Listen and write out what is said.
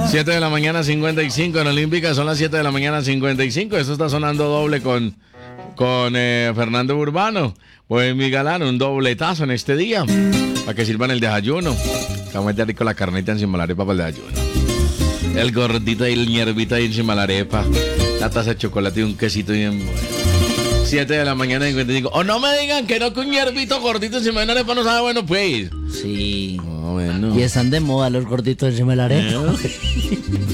7 de la mañana 55 en Olímpica, son las 7 de la mañana 55. Esto está sonando doble con Fernando Urbano. Pues mi galán, un dobletazo en este día. Para que sirvan el desayuno. Vamos a meter rico la carnita encima de la arepa para el desayuno. El gordito y el hierbita ahí encima de la arepa. La taza de chocolate y un quesito bien bueno. 7 de la mañana 55. O no me digan que no, que un hierbito gordito encima de una arepa no sabe bueno, pues. Sí. Oh, bueno. Y están de moda los gorditos encima de la arepa.